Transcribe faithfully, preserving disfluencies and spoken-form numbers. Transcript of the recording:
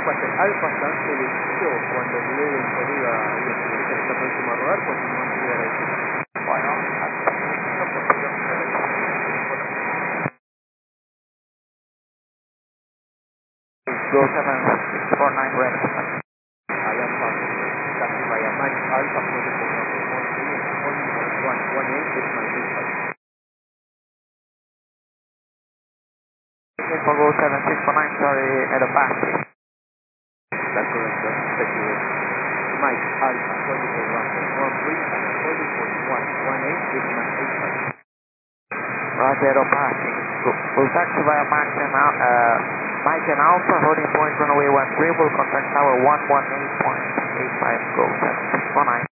Pastel Alfa está en silencio. Cuando llegue el pedido a la está próximo a rodar, continúan a llegar ahí. Bueno, hasta el momento, porque yo creo que go seven six four nine ready. Alan Paso, casi vaya Mike Alpha Protocol number one three one one one eight is my dispatch. For go seven six four nine, sorry, at a passing. That's correct, sir. Thank you. Mike Alpha Protocol number one three Protocol one one eight is my dispatch. Roger, at a passing. We'll taxi via Max and Al- uh, Mike and Alpha, holding point runway one three, will contact tower one one eight point eight five, go seven six four nine.